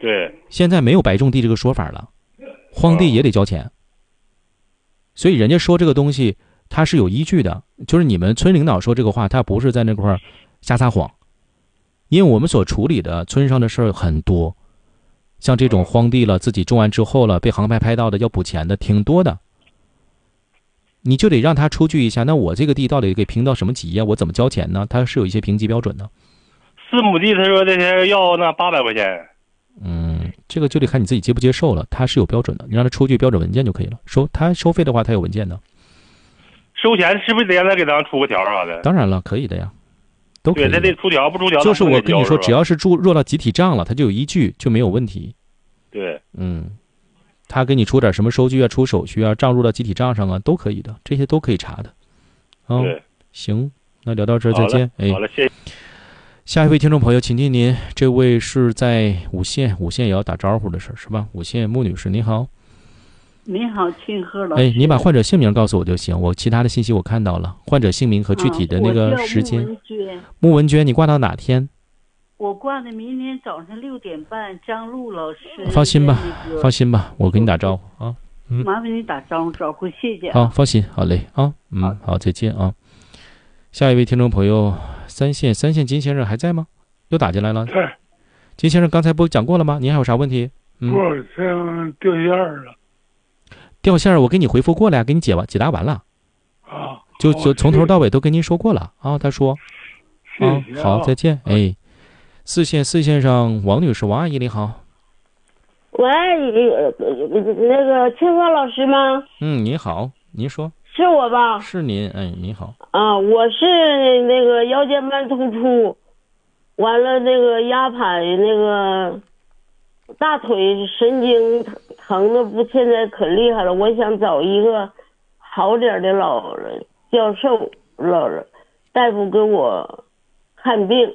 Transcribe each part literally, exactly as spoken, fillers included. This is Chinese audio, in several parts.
对， 现在没有白种地这个说法了，荒地也得交钱。所以人家说这个东西它是有依据的，就是你们村领导说这个话，他不是在那块瞎撒谎。因为我们所处理的村上的事儿很多，像这种荒地了，自己种完之后了，被航拍拍到的要补钱的挺多的。你就得让他出具一下，那我这个地到底给评到什么级呀？我怎么交钱呢？他是有一些评级标准的。 四亩地，他说那天要那八百块钱。 嗯，这个就得看你自己接不接受了，他是有标准的，你让他出具标准文件就可以了。收他收费的话，他有文件的。 收钱是不是得让他给咱出个条啥的？ 当然了，可以的呀。都可以， 对，他得出条，不出条就是我跟你说，只要是是注落到集体账了，他就有依据，就没有问题。 对， 嗯，他给你出点什么收据啊、出手续啊、账入到集体账上啊，都可以的，这些都可以查的。啊、哦， 对， 行，那聊到这儿再见。哎， 好了，谢谢。 下一位听众朋友，请听您，这位是在五县，五县也要打招呼的事是吧？五县穆女士，你好。 你好，庆贺老师。 哎，你把患者姓名告诉我就行，我其他的信息我看到了，患者姓名和具体的那个时间。 啊、我叫穆文娟。 穆文娟，你挂到哪天？ 我挂的明天早上六点半，张璐老师。 放心吧，放心吧，我给你打招呼啊。 嗯，麻烦你打招呼招呼，谢谢、啊。 好，放心，好嘞啊，嗯，好，好，再见啊。下一位听众朋友，三线，三线金先生还在吗？又打进来了。 在。 金先生刚才不讲过了吗？您还有啥问题？ 嗯，我这样掉线了。 掉线我给你回复过了呀，给你解完解答完了， 啊， 就就从头到尾都跟您说过了啊。他说， 啊， 好，再见。哎，四线四线上王女士，王阿姨你好。 喂，那个庆贺老师吗？ 嗯，你好，您说。 是我吧？ 是您，哎，你好。 啊，我是那个腰间盘突出，完了那个压盘那个大腿神经疼的不，现在可厉害了。我想找一个好点的老人教授老人大夫给我看病。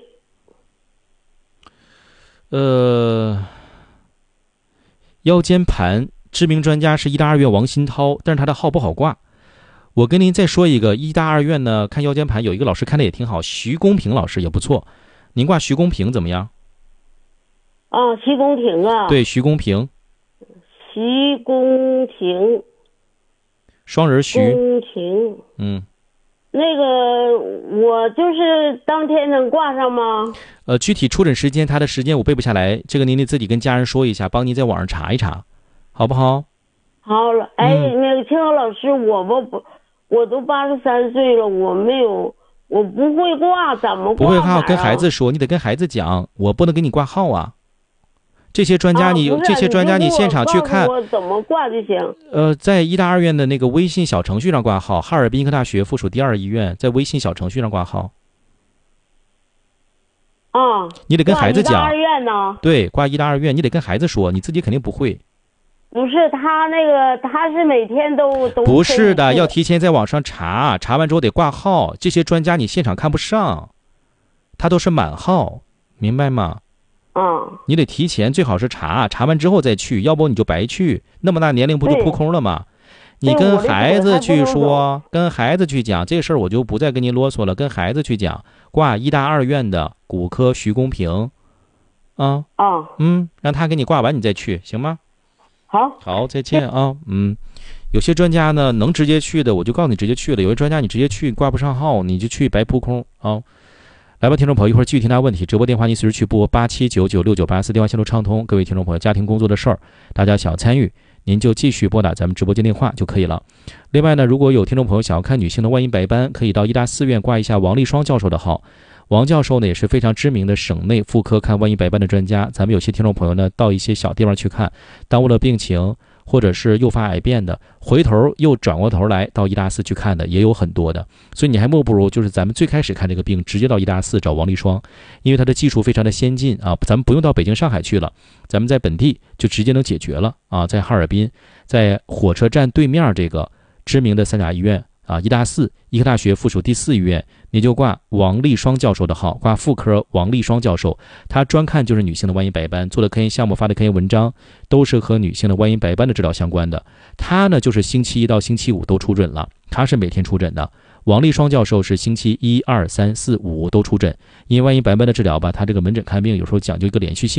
呃，腰间盘知名专家是医大二院王新涛，但是他的号不好挂。我跟您再说一个，医大二院呢看腰间盘有一个老师看的也挺好，徐公平老师也不错。您挂徐公平怎么样？ 啊，徐公平啊。 对，徐公平。 徐公平。 双人徐。 公平。 嗯。 那个我就是当天能挂上吗？ 呃，具体出诊时间他的时间我背不下来，这个您得自己跟家人说一下，帮您在网上查一查，好不好？ 好了，哎， 嗯、 那个庆贺老师，我不不，我都八十三岁了，我没有，我不会挂，怎么挂、啊？ 不会挂，跟孩子说，你得跟孩子讲，我不能给你挂号啊。这些专家你， 啊、 这些专家你现场去看， 我怎么挂就行。 呃，在医大二院的那个微信小程序上挂号，哈尔滨医科大学附属第二医院在微信小程序上挂号。 啊， 你得跟孩子讲。 挂医大二院呢？ 对，挂医大二院，你得跟孩子说，你自己肯定不会。 不是他那个，他是每天都都不是的，要提前在网上查，查完之后得挂号。这些专家你现场看不上，他都是满号，明白吗？ 啊， 你得提前，最好是查，查完之后再去，要不你就白去，那么大年龄不就扑空了吗？你跟孩子去说，跟孩子去讲这事儿，我就不再跟您啰嗦了，跟孩子去讲，挂医大二院的骨科徐公平，啊， 啊， 嗯，让他给你挂完，你再去，行吗？ 好， 好，再见啊，嗯，有些专家呢能直接去的，我就告诉你直接去了；有些专家你直接去挂不上号，你就去白扑空啊。来吧，听众朋友，一会儿继续听他问题。直播电话您随时去拨八七九九六九八四，电话线路畅通。各位听众朋友，家庭工作的事儿，大家想要参与，您就继续拨打咱们直播间电话就可以了。另外呢，如果有听众朋友想要看女性的万一白斑，可以到医大四院挂一下王立双教授的号。王教授呢也是非常知名的省内妇科看万一白斑的专家。咱们有些听众朋友呢到一些小地方去看，耽误了病情，或者是诱发癌变的，回头又转过头来到医大四去看的也有很多的。所以你还莫不如就是咱们最开始看这个病，直接到医大四找王立双，因为他的技术非常的先进啊，咱们不用到北京上海去了，咱们在本地就直接能解决了啊。在哈尔滨，在火车站对面这个知名的三甲医院啊，医大四医科大学附属第四医院，你就挂王立双教授的号，挂妇科王立双教授，他专看就是女性的万一白斑，做的科研项目发的科研文章都是和女性的万一白斑的治疗相关的。他呢就是星期一到星期五都出诊了，他是每天出诊的。王立双教授是星期一二三四五都出诊，因为万一白斑的治疗吧，他这个门诊看病有时候讲究一个连续性，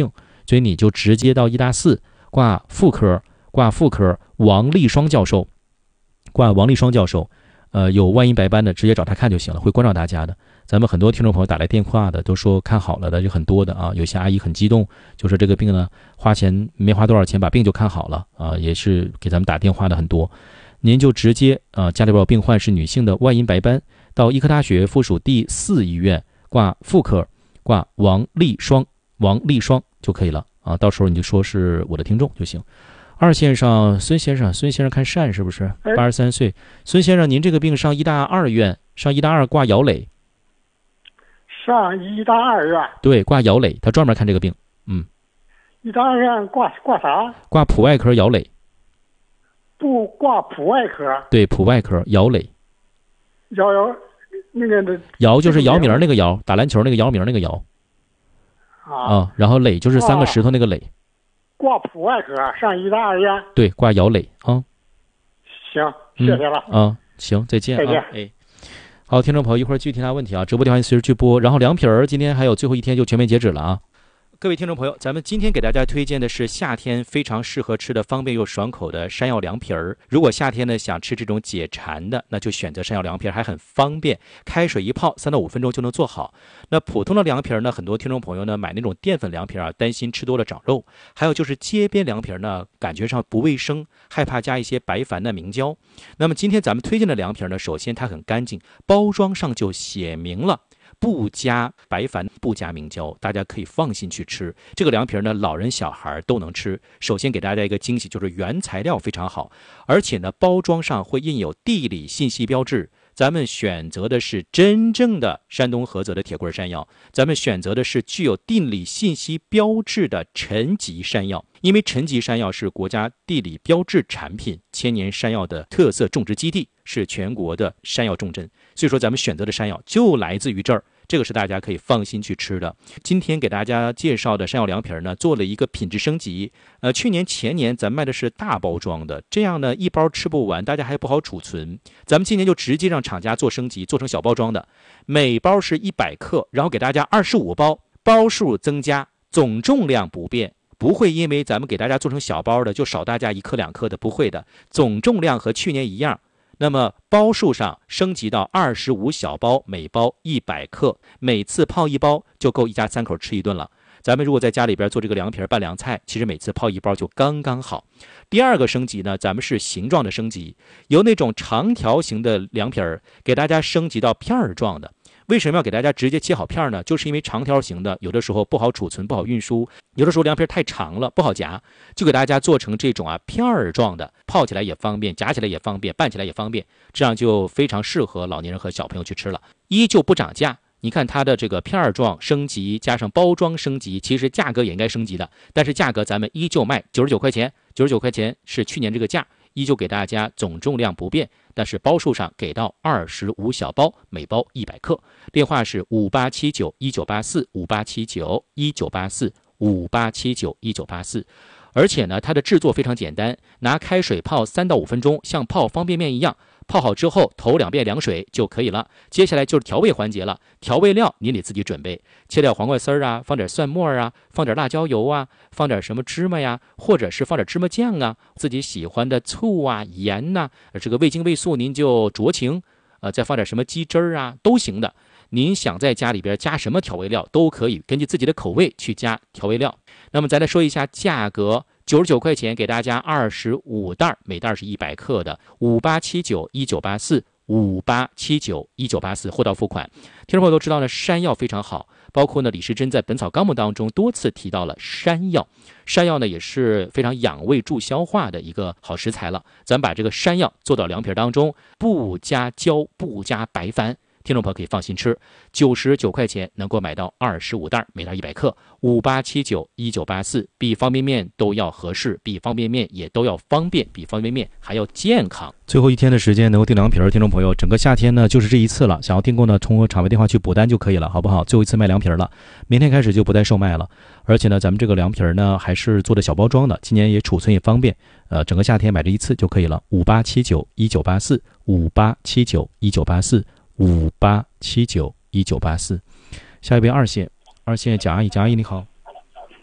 所以你就直接到医大四挂妇科，挂妇科王立双教授，挂王立双教授，呃，有万一白斑的直接找他看就行了，会关照大家的。咱们很多听众朋友打来电话的都说看好了的就很多的啊，有些阿姨很激动，就说这个病呢花钱没花多少钱把病就看好了啊，也是给咱们打电话的很多。您就直接啊，家里边有病患是女性的外阴白斑，到医科大学附属第四医院挂妇科，挂王立双，王立双就可以了啊。到时候你就说是我的听众就行。二线上孙先生，孙先生看肾是不是？八十三岁，孙先生，您这个病上医大二院，上医大二挂姚磊， 上医大二院， 对，挂姚磊，他专门看这个病。嗯， 医大二院挂挂啥？ 挂普外科姚磊， 不挂普外科。 对，普外科姚磊。 姚姚，那个的姚就是姚明那个姚，打篮球那个姚明那个姚。 啊， 啊，然后磊就是三个石头那个磊。 挂普外科，上医大二院。 对，挂姚磊啊。 行，谢谢了。 嗯、啊，行，再见啊。 再见。 哎，好，听众朋友，一会儿具体答问题啊，直播电话随时去拨。然后凉皮儿今天还有最后一天就全面截止了啊。各位听众朋友，咱们今天给大家推荐的是夏天非常适合吃的方便又爽口的山药凉皮儿。如果夏天呢想吃这种解馋的，那就选择山药凉皮儿，还很方便，开水一泡，三到五分钟就能做好。那普通的凉皮儿呢，很多听众朋友呢买那种淀粉凉皮儿啊，担心吃多了长肉；还有就是街边凉皮儿呢，感觉上不卫生，害怕加一些白矾的明胶。那么今天咱们推荐的凉皮儿呢，首先它很干净，包装上就写明了不加白矾，不加明胶，大家可以放心去吃。这个凉皮呢，老人小孩都能吃。首先给大家一个惊喜，就是原材料非常好，而且呢，包装上会印有地理信息标志。咱们选择的是真正的山东菏泽的铁棍山药，咱们选择的是具有地理信息标志的陈集山药，因为陈集山药是国家地理标志产品，千年山药的特色种植基地，是全国的山药重镇，所以说咱们选择的山药就来自于这儿。这个是大家可以放心去吃的。今天给大家介绍的山药凉皮呢，做了一个品质升级。呃，去年前年咱卖的是大包装的，这样呢一包吃不完，大家还不好储存。咱们今年就直接让厂家做升级，做成小包装的，每包是一百克，然后给大家二十五包，包数增加，总重量不变。不会因为咱们给大家做成小包的就少大家一克两克的，不会的，总重量和去年一样。那么包数上升级到二十五小包，每包一百克，每次泡一包就够一家三口吃一顿了。咱们如果在家里边做这个凉皮拌凉菜，其实每次泡一包就刚刚好。第二个升级呢，咱们是形状的升级，由那种长条形的凉皮儿给大家升级到片儿状的。为什么要给大家直接切好片呢？就是因为长条形的有的时候不好储存，不好运输，有的时候凉皮太长了不好夹，就给大家做成这种啊片儿状的，泡起来也方便，夹起来也方便，拌起来也方便，这样就非常适合老年人和小朋友去吃了。依旧不涨价，你看它的这个片儿状升级加上包装升级，其实价格也应该升级的，但是价格咱们依旧卖九十九块钱，九十九块钱是去年这个价，依旧给大家总重量不变，但是包数上给到二十五小包，每包一百克。电话是五八七九一九八四，五八七九一九八四，五八七九一九八四。而且呢，它的制作非常简单，拿开水泡三到五分钟，像泡方便面一样。泡好之后，头两遍凉水就可以了。接下来就是调味环节了，调味料您得自己准备，切点黄瓜丝儿啊，放点蒜末啊，放点辣椒油啊，放点什么芝麻呀，或者是放点芝麻酱啊，自己喜欢的醋啊、盐呐、啊，这个味精味素您就酌情，呃，再放点什么鸡汁儿啊，都行的。您想在家里边加什么调味料都可以，根据自己的口味去加调味料。那么再来说一下价格，九十九块钱给大家二十五袋，每袋是一百克的，五八七九一九八四，五八七九一九八四，货到付款。听众朋友都知道呢，山药非常好，包括呢李时珍在《本草纲目》当中多次提到了山药，山药呢也是非常养胃助消化的一个好食材了。咱们把这个山药做到凉皮当中，不加胶，不加白矾。听众朋友可以放心吃，九十九块钱能够买到二十五袋，每袋一百克，五八七九一九八四，比方便面都要合适，比方便面也都要方便，比方便面还要健康。最后一天的时间能够订凉皮儿，听众朋友，整个夏天呢就是这一次了，想要订购呢，通过场外电话去补单就可以了，好不好？最后一次卖凉皮儿了，明天开始就不再售卖了。而且呢，咱们这个凉皮儿呢还是做的小包装的，今年也储存也方便，呃，整个夏天买这一次就可以了。五八七九一九八四，五八七九一九八四。五八七九一九八四，下一位二线，二线蒋阿姨，蒋阿姨你好。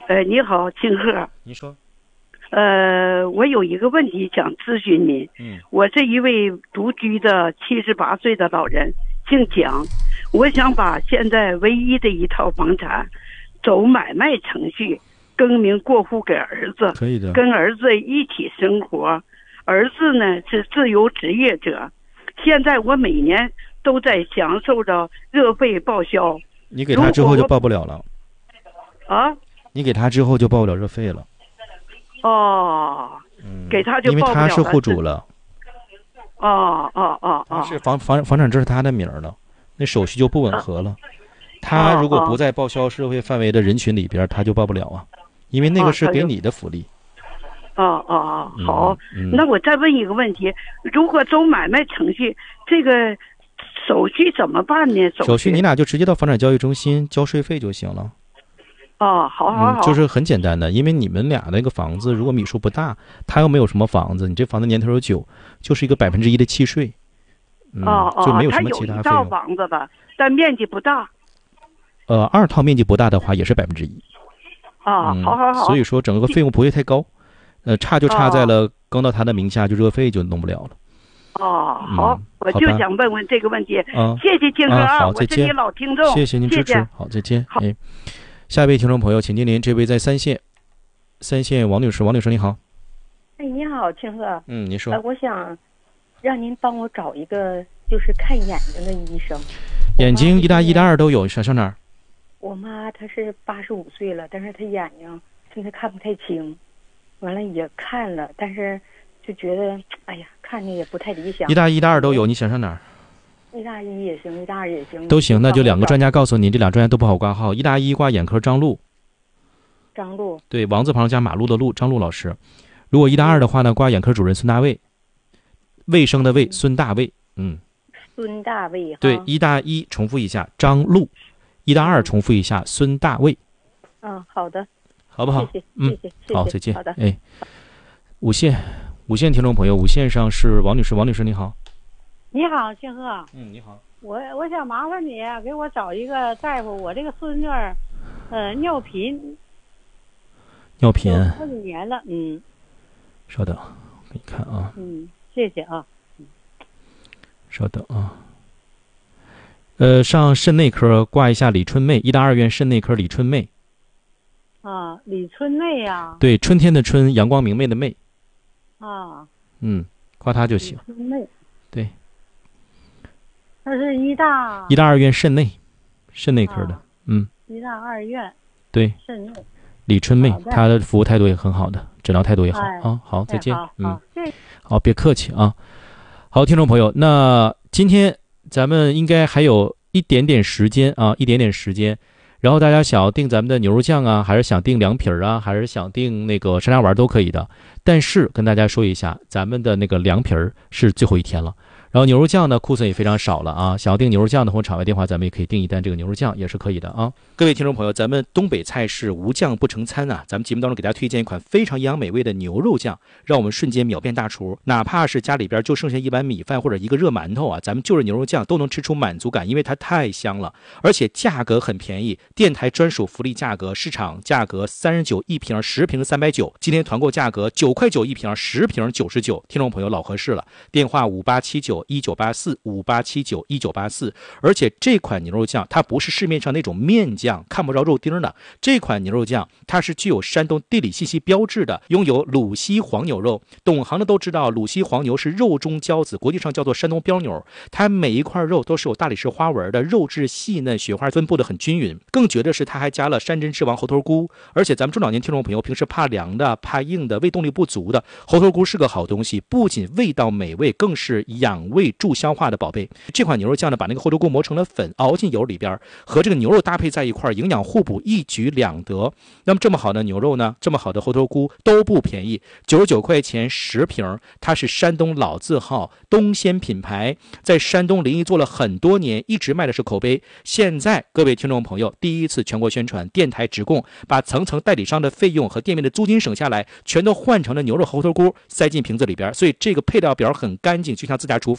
呃，你好，清鹤。 您说。 呃，我有一个问题想咨询您。 嗯， 我是一位独居的七十八岁的老人，姓蒋。我想把现在唯一的一套房产走买卖程序，更名过户给儿子， 可以的， 跟儿子一起生活。儿子呢是自由职业者，现在我每年都在享受着热费报销。 你给他之后就报不了了。 啊？ 你给他之后就报不了热费了。 哦， 嗯， 给他就报不了了， 因为他是户主了。 哦哦哦哦， 是房房房产证是他的名儿了，那手续就不吻合了。他如果不在报销社会范围的人群里边，他就报不了啊，因为那个是给你的福利。 哦哦哦，好， 嗯， 那我再问一个问题：如果走买卖程序，这个手续怎么办呢？ 手续你俩就直接到房产交易中心交税费就行了。 哦，好好好， 嗯，就是很简单的，因为你们俩那个房子如果米数不大，他又没有什么房子，你这房子年头有九，就是一个百分之一的契税。嗯、 哦哦， 就没有什么其他费用。 他有一套房子吧，但面积不大。 呃，二套面积不大的话也是百分之一。 啊，好好好。 所以说整个费用不会太高，呃，差就差在了更到他的名下，就热费就弄不了了。 哦，好，嗯、我就想问问这个问题。 嗯， 谢谢清哥啊， 好，再见。 我是你老听众， 谢谢您支持。 谢谢好，再见。 好。 哎，下一位听众朋友，请接您，这位在三线，三线王女士，王女士你好。 哎，你好，清哥。 嗯，您说。 呃，我想让您帮我找一个就是看眼睛的医生。 眼睛一大一大二都有，想上哪儿？ 我妈她是八十五岁了，但是她眼睛现在看不太清，完了也看了，但是就觉得哎呀，看着也不太理想。 一大一大二都有，你想上哪儿？ 一大一也行，一大二也行， 都行。那就两个专家告诉您，这俩专家都不好挂号。一大一挂眼科张璐， 张璐， 对，王字旁加马路的路，张璐老师。如果一大二的话呢，挂眼科主任孙大卫，卫生的卫，孙大卫，嗯， 孙大卫。 对，一大一重复一下张璐，一大二重复一下孙大卫。 嗯，好的， 好不好？ 谢谢， 嗯， 谢谢， 好，再见。 好的， 哎，五线，五线听众朋友，五线上是王女士，王女士你好。 你好，庆贺。 嗯，你好。 我我想麻烦你给我找一个大夫，我这个孙女儿，呃，尿频。 尿频。 好几年了，嗯。 稍等，我给你看啊。 嗯，谢谢啊。嗯。 稍等啊。呃，上肾内科挂一下李春妹，医大二院肾内科李春妹。 啊，李春妹呀。 对，春天的春，阳光明媚的媚。 啊。 嗯，挂她就行。 李春妹。 对。 他是医大医大二院肾内，肾内科的， 啊、 嗯， 医大二院对肾内， 李春妹，她的服务态度也很好的，诊疗态度也好、哎、啊。好，再见， 好嗯， 好, 好，别客气啊。好，听众朋友，那今天咱们应该还有一点点时间啊，一点点时间。然后大家想要订咱们的牛肉酱啊，还是想订凉皮儿啊，还是想订那个山楂丸都可以的。但是跟大家说一下，咱们的那个凉皮儿是最后一天了。然后牛肉酱呢，库存也非常少了啊！想要订牛肉酱的或场外电话，咱们也可以订一单这个牛肉酱，也是可以的啊。各位听众朋友，咱们东北菜式无酱不成餐啊！咱们节目当中给大家推荐一款非常营养美味的牛肉酱，让我们瞬间秒变大厨。哪怕是家里边就剩下一碗米饭或者一个热馒头啊，咱们就着牛肉酱都能吃出满足感，因为它太香了，而且价格很便宜，电台专属福利价格，市场价格三十九一瓶，十瓶三百九，今天团购价格九块九一瓶，十瓶九十九。听众朋友老合适了，电话五八七九一九八四五八七九一九八四。而且这款牛肉酱它不是市面上那种面酱看不着肉丁的，这款牛肉酱它是具有山东地理信息标志的，拥有鲁西黄牛肉。懂行的都知道，鲁西黄牛是肉中骄子，国际上叫做山东膘牛，它每一块肉都是有大理石花纹的，肉质细嫩，雪花分布的很均匀。更绝的是它还加了山珍之王猴头菇，而且咱们中老年听众朋友平时怕凉的怕硬的胃动力不足的，猴头菇是个好东西，不仅味道美味，更是养胃助消化的宝贝。这款牛肉酱呢，把那个猴头菇磨成了粉，熬进油里边，和这个牛肉搭配在一块，营养互补，一举两得。那么这么好的牛肉呢，这么好的猴头菇都不便宜，九十九块钱十瓶，它是山东老字号东鲜品牌，在山东临沂做了很多年，一直卖的是口碑。现在各位听众朋友第一次全国宣传，电台直供，把层层代理商的费用和店面的租金省下来，全都换成了牛肉猴头菇，塞进瓶子里边，所以这个配料表很干净，就像自家厨房。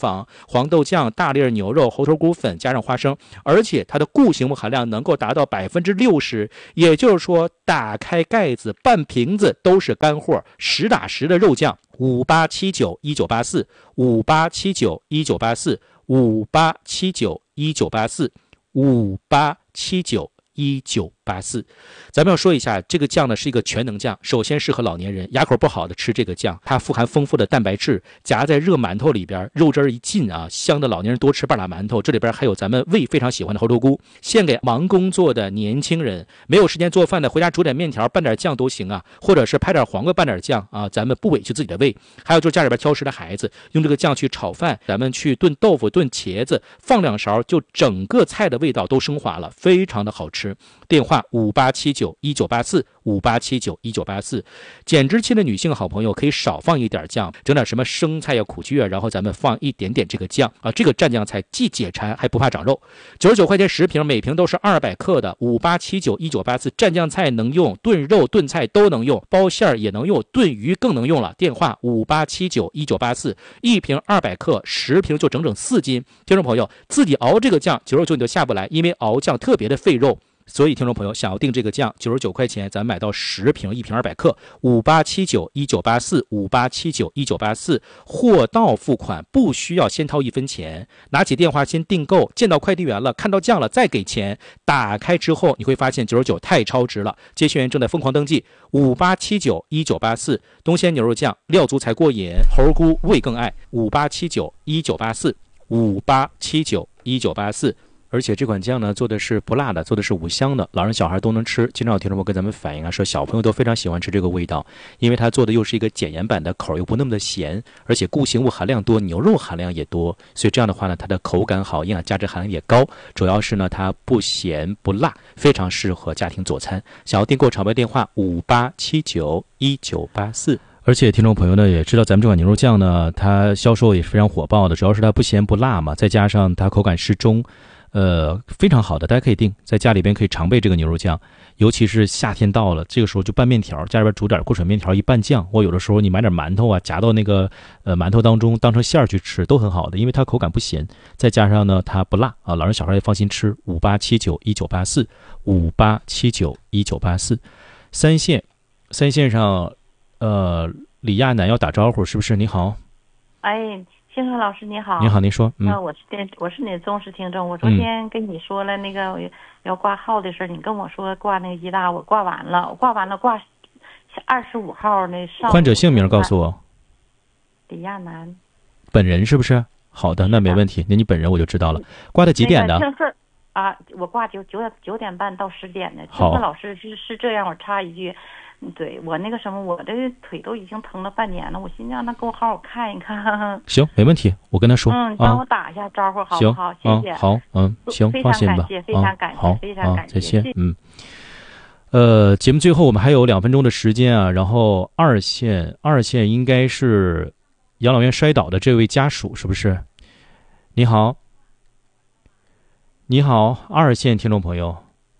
坊、黄豆酱、大粒牛肉、猴头菇粉加上花生，而且它的固形物含量能够达到百分之六十，也就是说，打开盖子半瓶子都是干货，实打实的肉酱。五八七九一九八四，五八七九一九八四，五八七九一九八四，五八七九一九八四。咱们要说一下，这个酱呢是一个全能酱，首先适合老年人，牙口不好的吃这个酱，它富含丰富的蛋白质，夹在热馒头里边，肉汁儿一进啊，香的老年人多吃半拉馒头。这里边还有咱们胃非常喜欢的猴头菇，献给忙工作的年轻人，没有时间做饭的，回家煮点面条拌点酱都行啊，或者是拍点黄瓜拌点酱啊，咱们不委屈自己的胃。还有就是家里边挑食的孩子，用这个酱去炒饭，咱们去炖豆腐、炖茄子，放两勺，就整个菜的味道都升华了，非常的好吃。电话五八七九一九八四，五八七九一九八四。减脂期的女性好朋友可以少放一点酱，整点什么生菜呀、苦苣啊，然后咱们放一点点这个酱啊，这个蘸酱菜既解馋还不怕长肉。九十九块钱十瓶，每瓶都是二百克的。五八七九一九八四，蘸酱菜能用，炖肉炖菜都能用，包馅儿也能用，炖鱼更能用了。电话五八七九一九八四，一瓶二百克，十瓶就整整四斤。听众朋友自己熬这个酱九十九你就下不来，因为熬酱特别的费肉。所以听众朋友想要订这个酱九十九块钱，咱买到十瓶，一瓶二百克。五八七九一九八四，五八七九一九八四，货到付款，不需要先掏一分钱，拿起电话先订购，见到快递员了，看到酱了再给钱。打开之后你会发现九十九太超值了，接线员正在疯狂登记。五八七九一九八四，东鲜牛肉酱，料足才过瘾，猴菇味更爱。五八七九一九八四，五八七九一九八四。而且这款酱呢做的是不辣的，做的是五香的，老人小孩都能吃。经常有听众朋友跟咱们反映啊，说小朋友都非常喜欢吃这个味道，因为它做的又是一个减盐版的，口又不那么的咸，而且固形物含量多，牛肉含量也多，所以这样的话呢，它的口感好，营养价值含量也高，主要是呢它不咸不辣，非常适合家庭佐餐。想要订购炒卖电话五八七九一九八四。而且听众朋友呢也知道，咱们这款牛肉酱呢，它销售也是非常火爆的，主要是它不咸不辣嘛，再加上它口感适中。呃，非常好的，大家可以订，在家里边可以常备这个牛肉酱，尤其是夏天到了，这个时候就拌面条，家里边煮点过水面条一拌酱，或有的时候你买点馒头啊，夹到那个呃馒头当中当成馅儿去吃，都很好的，因为它口感不咸，再加上呢它不辣啊，老人小孩也放心吃。五八七九一九八四，五八七九一九八四。三线，三线上，呃，李亚楠要打招呼，是不是？你好。 哎。星河老师你好， 你好，您说。嗯， 我是电，我是你的忠实听众。我昨天跟你说了那个要挂号的事儿、嗯，你跟我说挂那个医大，我挂完了，我挂完了挂二十五号那上。 患者姓名告诉我。 李亚楠。 本人是不是？好的，那没问题。那你本人我就知道了。挂的几点的？ 那个、是啊，我挂九九点九点半到十点的。 好。 星河老师是是这样，我插一句。对我那个什么，我这腿都已经疼了半年了，我寻思让他给我好好看一看。 行，没问题，我跟他说。 嗯，帮我打一下招呼，好不好？谢谢。 啊、好，嗯，行，放心吧。 非常感谢， 好， 非常感谢， 再见。嗯，呃，节目最后我们还有两分钟的时间啊，然后二线，二线应该是养老院摔倒的这位家属，是不是？你好，你好，二线听众朋友。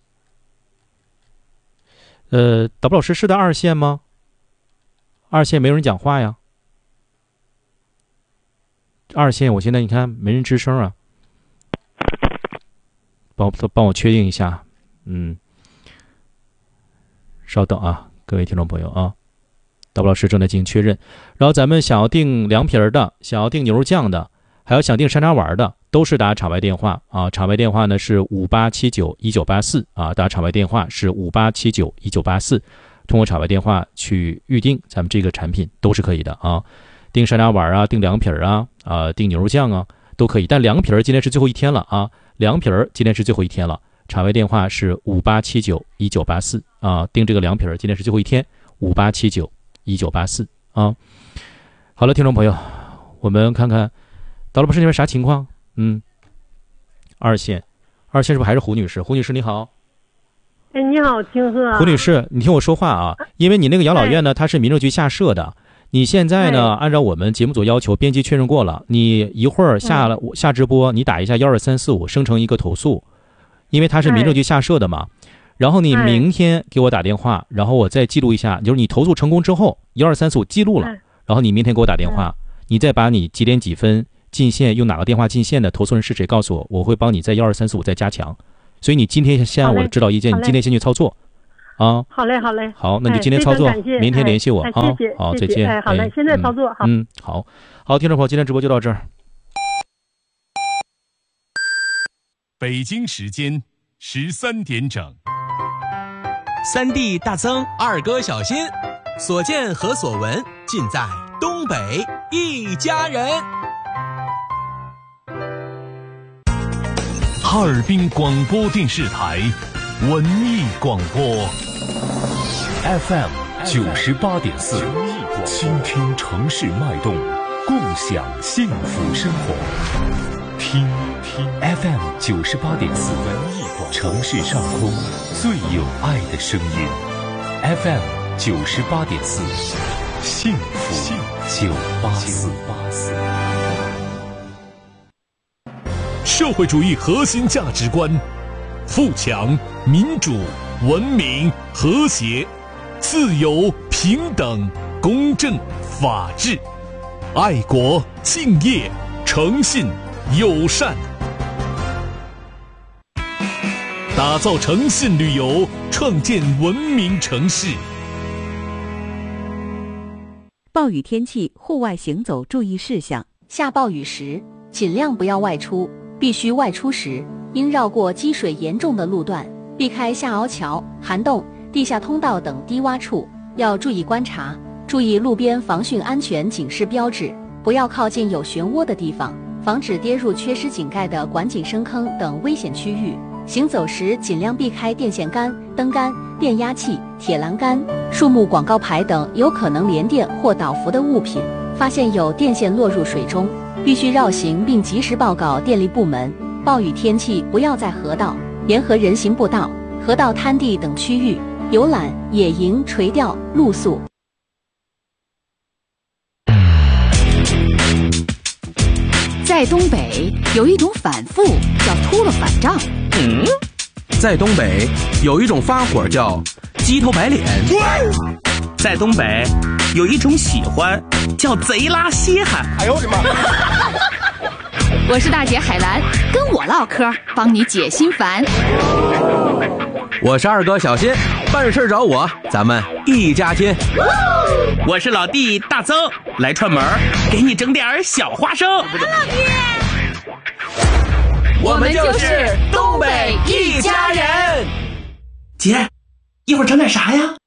呃，导播老师是在二线吗？二线没有人讲话呀。二线，我现在你看没人吱声啊。帮我帮我确定一下，嗯，稍等啊，各位听众朋友啊，导播老师正在进行确认。然后咱们想要订凉皮儿的，想要订牛肉酱的，还有想订山楂丸的，都是打场外电话啊，场外电话呢是五八七九一九八四啊，打场外电话是五八七九一九八四，通过场外电话去预定咱们这个产品都是可以的啊，订山楂丸啊，订凉皮儿啊，啊，订牛肉酱啊都可以，但凉皮儿今天是最后一天了啊，凉皮儿今天是最后一天了，场外电话是五八七九一九八四啊，订这个凉皮儿今天是最后一天，五八七九一九八四啊。好了，听众朋友，我们看看导播室那边啥情况？嗯，二线，二线是不是还是胡女士？胡女士你好。 哎，你好，金鹤。 胡女士，你听我说话啊，因为你那个养老院呢，它是民政局下设的。你现在呢，按照我们节目组要求，编辑确认过了，你一会儿下了、嗯、下直播，你打一下幺二三四五，生成一个投诉，因为它是民政局下设的嘛。然后你明天给我打电话，然后我再记录一下，就是你投诉成功之后，幺二三四五记录了，然后你明天给我打电话，你再把你几点几分进线，用哪个电话进线的，投诉人是谁，告诉我，我会帮你在幺二三四五再加强。所以你今天先按我的指导意见，你今天先去操作。啊， 好嘞，好嘞， 好，那你就今天操作，明天联系我啊， 谢谢， 好，再见， 哎，好嘞，现在操作，好， 嗯，好，好，听众朋友，今天直播就到这儿。 北京时间十三点整， 三弟大增，二哥小新，所见和所闻尽在东北一家人。 哈尔滨广播电视台文艺广播 F M 九十八点四，倾听城市脉动，共享幸福生活。听听 F M 九十八点四，文艺广城市上空最有爱的声音。F M 九十八点四，幸福九八四。社会主义核心价值观：富强、民主、文明、和谐、自由、平等、公正、法治、爱国、敬业、诚信、友善，打造诚信旅游，创建文明城市。 暴雨天气，户外行走注意事项：下暴雨时，尽量不要外出。必须外出时，应绕过积水严重的路段，避开下凹桥、涵洞、地下通道等低洼处。要注意观察，注意路边防汛安全警示标志，不要靠近有漩涡的地方，防止跌入缺失井盖的管井深坑等危险区域。行走时尽量避开电线杆、灯杆、电压器、铁栏杆、树木广告牌等有可能连电或倒伏的物品。发现有电线落入水中，必须绕行并及时报告电力部门。暴雨天气不要在河道、沿河人行步道、河道滩地等区域游览、野营、垂钓、露宿。 在东北有一种反复叫秃了反账。 嗯，在东北有一种发火叫鸡头白脸。 在东北有一种喜欢叫贼拉稀罕。 哎呦我的妈！我是大姐海兰，跟我唠嗑，帮你解心烦。 我是二哥小新，办事找我，咱们一家亲。 我是老弟大增，来串门，给你整点小花生。 我们就是东北一家人。 姐，一会儿整点啥呀？